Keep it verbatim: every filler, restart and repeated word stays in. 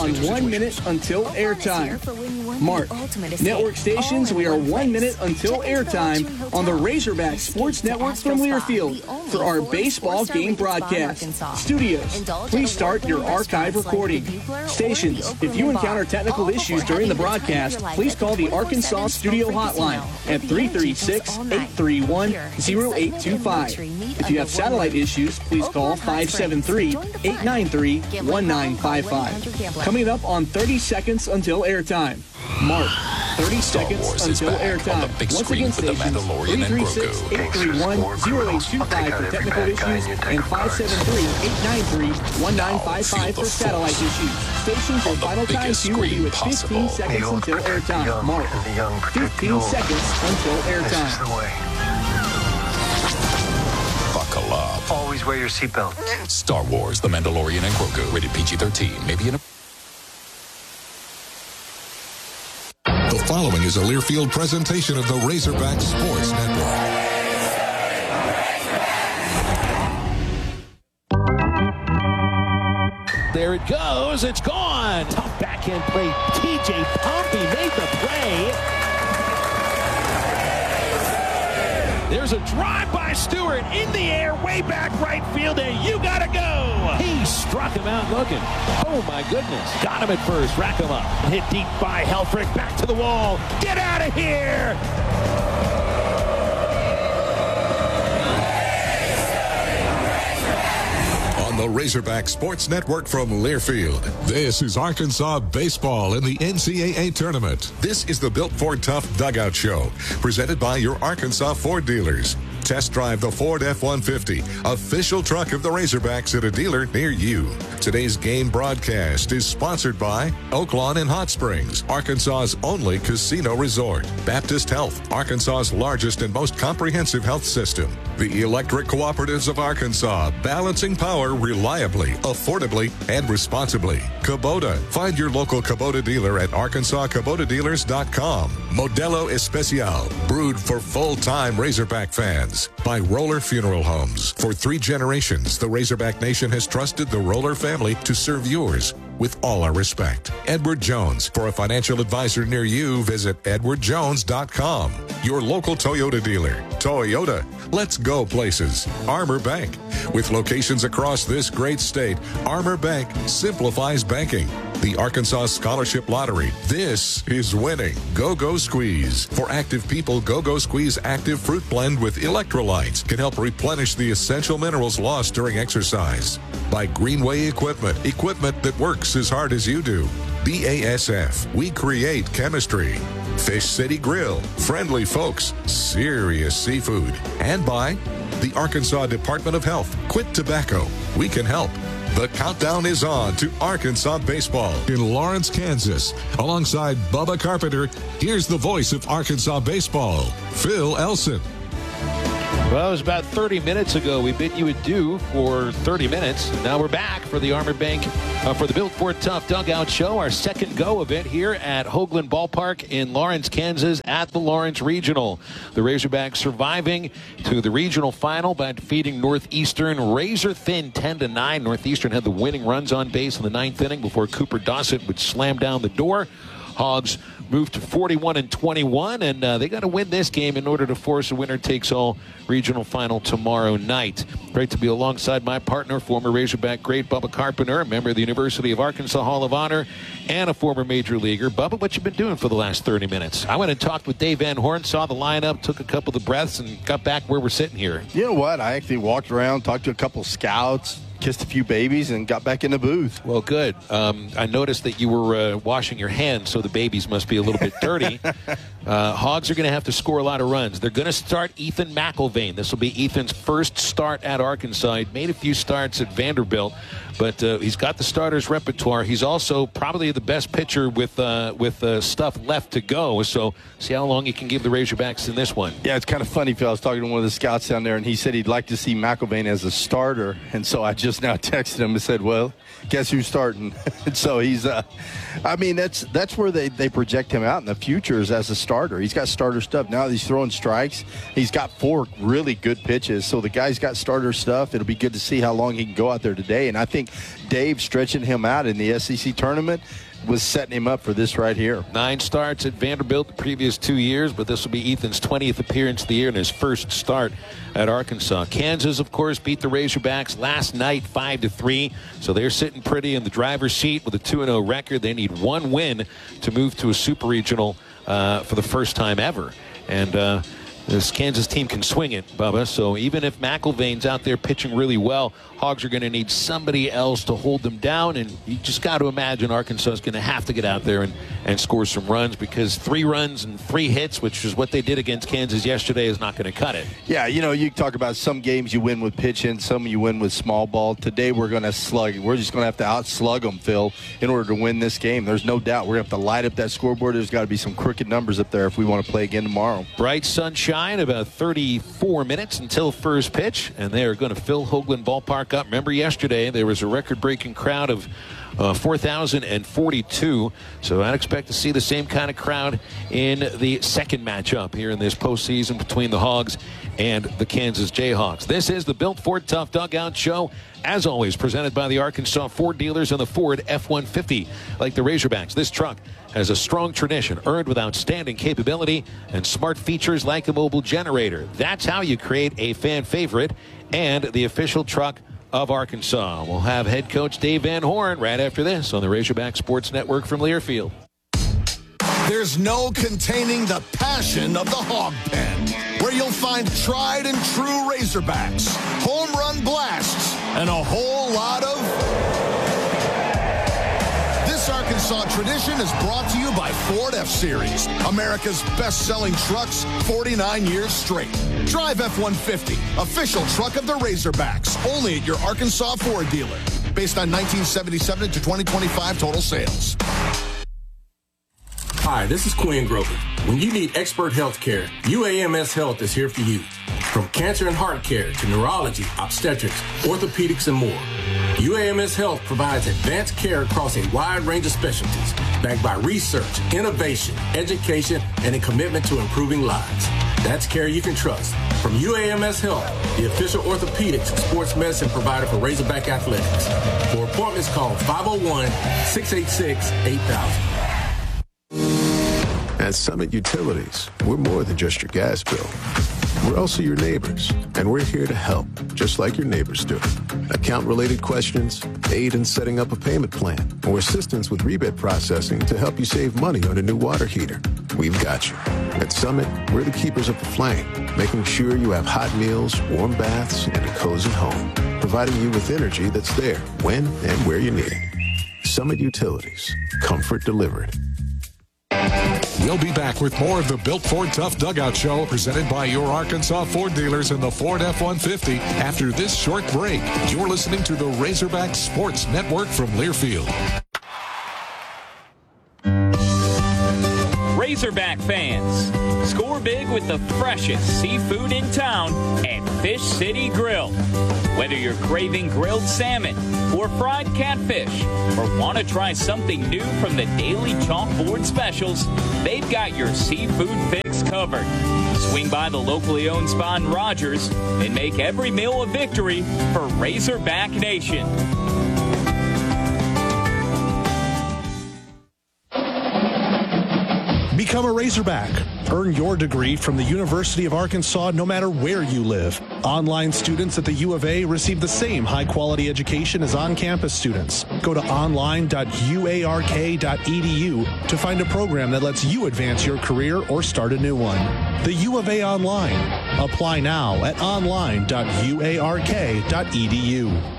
on one minute until airtime. Mark, network stations, we are one minute until airtime on the Razorback Sports Network from Learfield for our baseball game broadcast. Studios, please start your archive recording. Stations, if you encounter technical issues during the broadcast, please call the Arkansas Studio Hotline at three three six, eight three one, zero eight two five. If you have satellite issues, please call five seven three, eight nine three, one nine five five. Coming up on thirty seconds until airtime. Mark, thirty seconds until airtime. Once again, stations, three three six, eight three one, zero eight two five for technical issues and five seven three, eight nine three, one nine five five for satellite issues. Stations, your final time cue will be with fifteen seconds until airtime. Mark, fifteen seconds until airtime. Buckle up. Always wear your seatbelt. Star Wars, The Mandalorian, and Grogu. Rated P G thirteen. Maybe in a... The following is a Learfield presentation of the Razorback Sports Network. There it goes. It's gone. Tough backhand play. T J Pompey made the play. There's a drive by Stewart in the air, way back right field, and you gotta go. He struck him out looking. Oh my goodness. Got him at first. Rack him up. Hit deep by Helfrich. Back to the wall. Get out of here. On the Razorback Sports Network from Learfield, this is Arkansas baseball in the N C double A tournament. This is the Built Ford Tough Dugout Show, presented by your Arkansas Ford dealers. Test drive the Ford F one fifty, official truck of the Razorbacks at a dealer near you. Today's game broadcast is sponsored by Oaklawn and Hot Springs, Arkansas's only casino resort. Baptist Health, Arkansas's largest and most comprehensive health system. The Electric Cooperatives of Arkansas, balancing power reliably, affordably, and responsibly. Kubota, find your local Kubota dealer at arkansas kubota dealers dot com. Modelo Especial, brewed for full-time Razorback fans. By Roller Funeral Homes. For three generations, the Razorback Nation has trusted the Roller family to serve yours with all our respect. Edward Jones. For a financial advisor near you, visit edward jones dot com. Your local Toyota dealer. Toyota. Let's go places. Armor Bank. With locations across this great state, Armor Bank simplifies banking. The Arkansas Scholarship Lottery. This is winning. Go-Go Squeeze. For active people, Go-Go Squeeze Active Fruit Blend with electrolytes can help replenish the essential minerals lost during exercise. By Greenway Equipment. Equipment that works as hard as you do. B A S F. We create chemistry. Fish City Grill. Friendly folks. Serious seafood. And by the Arkansas Department of Health. Quit tobacco. We can help. The countdown is on to Arkansas baseball in Lawrence, Kansas. Alongside Bubba Carpenter, here's the voice of Arkansas baseball, Phil Elson. Well, it was about thirty minutes ago. We bid you adieu for thirty minutes. Now we're back for the Armor Bank, uh, for the Built Ford Tough Dugout Show, our second go of it here at Hoagland Ballpark in Lawrence, Kansas, at the Lawrence Regional. The Razorbacks surviving to the regional final by defeating Northeastern razor thin ten to nine. Northeastern had the winning runs on base in the ninth inning before Cooper Dossett would slam down the door. Hogs moved to forty-one and twenty-one, and uh, they got to win this game in order to force a winner-takes-all regional final tomorrow night. Great to be alongside my partner, former Razorback great Bubba Carpenter, a member of the University of Arkansas Hall of Honor, and a former major leaguer. Bubba, what you been doing for the last thirty minutes? I went and talked with Dave Van Horn, saw the lineup, took a couple of breaths, and got back where we're sitting here. You know what? I actually walked around, talked to a couple of scouts, kissed a few babies, and got back in the booth. Well, good. Um, I noticed that you were uh, washing your hands, so the babies must be a little bit dirty. uh, Hogs are going to have to score a lot of runs. They're going to start Ethan McIlvain. This will be Ethan's first start at Arkansas. He made a few starts at Vanderbilt, but uh, he's got the starters repertoire. He's also probably the best pitcher with uh, with uh, stuff left to go. So see how long he can give the Razorbacks in this one. Yeah, it's kind of funny, Phil. I was talking to one of the scouts down there, and he said he'd like to see McIlvain as a starter, and so I just just now texted him and said, well, guess who's starting? So he's, uh, I mean, that's that's where they, they project him out in the future is as a starter. He's got starter stuff. Now he's throwing strikes. He's got four really good pitches. So the guy's got starter stuff. It'll be good to see how long he can go out there today. And I think Dave stretching him out in the S E C tournament was setting him up for this right here. Nine starts at Vanderbilt the previous two years, but this will be Ethan's twentieth appearance of the year and his first start at Arkansas. Kansas, of course, beat the Razorbacks last night five to three, so they're sitting pretty in the driver's seat with a two and oh record. They need one win to move to a super regional uh, for the first time ever. And uh, this Kansas team can swing it, Bubba. So even if McIlvain's out there pitching really well, Hogs are going to need somebody else to hold them down. And you just got to imagine Arkansas is going to have to get out there and, and score some runs, because three runs and three hits, which is what they did against Kansas yesterday, is not going to cut it. Yeah, you know, you talk about some games you win with pitching, some you win with small ball. Today we're going to slug. We're just going to have to out-slug them, Phil, in order to win this game. There's no doubt. We're going to have to light up that scoreboard. There's got to be some crooked numbers up there if we want to play again tomorrow. Bright sunshine, about thirty-four minutes until first pitch, and they are going to fill Hoagland Ballpark up. Remember yesterday there was a record-breaking crowd of uh, four thousand forty-two, so I'd expect to see the same kind of crowd in the second matchup here in this postseason between the Hogs and the Kansas Jayhawks. This is the Built Ford Tough Dugout Show, as always presented by the Arkansas Ford dealers and the Ford F one fifty. Like the Razorbacks, this truck has a strong tradition earned with outstanding capability and smart features like a mobile generator. That's how you create a fan favorite and the official truck of Arkansas. We'll have head coach Dave Van Horn right after this on the Razorback Sports Network from Learfield. There's no containing the passion of the Hog Pen, where you'll find tried and true Razorbacks, home run blasts, and a whole lot of... This Arkansas tradition is brought to you by Ford F-Series, America's best-selling trucks forty-nine years straight. Drive F one fifty, official truck of the Razorbacks, only at your Arkansas Ford dealer. Based on nineteen seventy-seven to twenty twenty-five total sales. Hi, this is Quinn Grover. When you need expert health care, U A M S Health is here for you. From cancer and heart care to neurology, obstetrics, orthopedics, and more, U A M S Health provides advanced care across a wide range of specialties, backed by research, innovation, education, and a commitment to improving lives. That's care you can trust. From U A M S Health, the official orthopedics and sports medicine provider for Razorback Athletics. For appointments, call five oh one, six eight six, eight thousand. At Summit Utilities, we're more than just your gas bill. We're also your neighbors, and we're here to help, just like your neighbors do. Account-related questions, aid in setting up a payment plan, or assistance with rebate processing to help you save money on a new water heater. We've got you. At Summit, we're the keepers of the flame, making sure you have hot meals, warm baths, and a cozy home, providing you with energy that's there when and where you need it. Summit Utilities. Comfort delivered. We'll be back with more of the Built Ford Tough Dugout Show, presented by your Arkansas Ford dealers and the Ford F one fifty. After this short break, you're listening to the Razorback Sports Network from Learfield. Razorback fans, score big with the freshest seafood in town at Fish City Grill. Whether you're craving grilled salmon or fried catfish, or want to try something new from the daily chalkboard specials, they've got your seafood fix covered. Swing by the locally owned spot in Rogers and make every meal a victory for Razorback Nation. Become a Razorback. Earn your degree from the University of Arkansas no matter where you live. Online students at the U of A receive the same high-quality education as on-campus students. Go to online dot u a r k dot e d u to find a program that lets you advance your career or start a new one. The U of A Online. Apply now at online dot u a r k dot e d u.